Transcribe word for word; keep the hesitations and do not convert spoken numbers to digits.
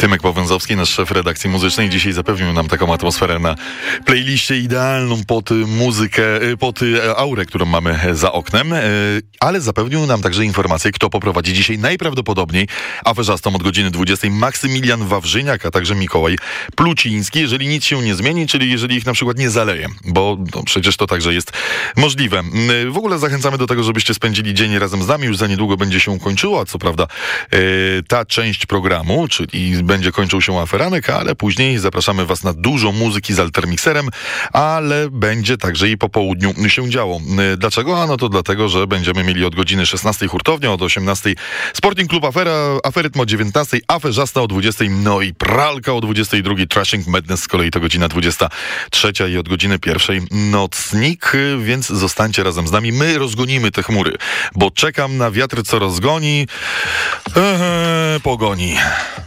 Tymek Powęzowski, nasz szef redakcji muzycznej, dzisiaj zapewnił nam taką atmosferę na playliście idealną pod muzykę, pod aurę, którą mamy za oknem, ale zapewnił nam także informację, kto poprowadzi dzisiaj najprawdopodobniej aferzastą od godziny dwudziestej. Maksymilian Wawrzyniak, a także Mikołaj Pluciński, jeżeli nic się nie zmieni, czyli jeżeli ich na przykład nie zaleje, bo no, przecież to także jest możliwe. W ogóle zachęcamy do tego, żebyście spędzili dzień razem z nami, już za niedługo będzie się kończyła, co prawda, ta część programu, czyli będzie kończył się aferanek, ale później zapraszamy was na dużo muzyki z Altermixerem, ale będzie także i po południu się działo. Dlaczego? A no to dlatego, że będziemy mieli od godziny szesnastej hurtownia, od osiemnastej Sporting Club Afera, Aferytm o dziewiętnastej, Aferzasta o dwudziestej, no i Pralka o dwudziestej drugiej, Trashing Madness z kolei to godzina dwudziesta trzecia i od godziny pierwszej nocnik, więc zostańcie razem z nami. My rozgonimy te chmury, bo czekam na wiatr, co rozgoni, eee, pogoni.